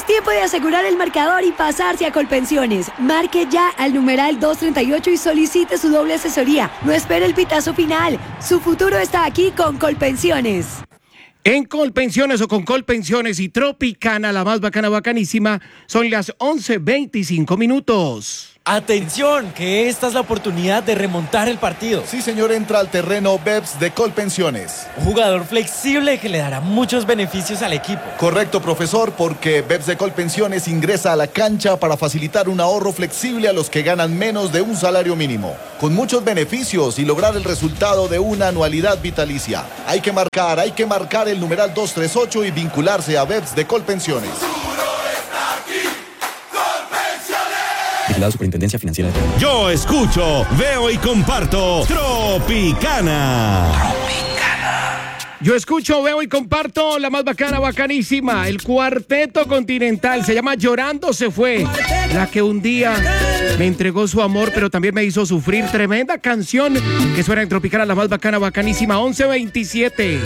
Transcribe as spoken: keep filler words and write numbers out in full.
Es tiempo de asegurar el marcador y pasarse a Colpensiones. Marque ya al numeral doscientos treinta y ocho y solicite su doble asesoría. No espere el pitazo final. Su futuro está aquí con Colpensiones. En Colpensiones o con Colpensiones y Tropicana, la más bacana, bacanísima, son las once veinticinco minutos. Atención, que esta es la oportunidad de remontar el partido. Sí, señor, entra al terreno Beps de Colpensiones. Un jugador flexible que le dará muchos beneficios al equipo. Correcto, profesor, porque Beps de Colpensiones ingresa a la cancha para facilitar un ahorro flexible a los que ganan menos de un salario mínimo, con muchos beneficios y lograr el resultado de una anualidad vitalicia. Hay que marcar, hay que marcar el numeral doscientos treinta y ocho y vincularse a Beps de Colpensiones. La Superintendencia Financiera de Colombia. Yo escucho, veo y comparto Tropicana. Tropicana. Yo escucho, veo y comparto la más bacana, bacanísima. El Cuarteto Continental se llama Llorando se fue. La que un día me entregó su amor, pero también me hizo sufrir. Tremenda canción que suena en Tropicana, la más bacana, bacanísima. once veintisiete.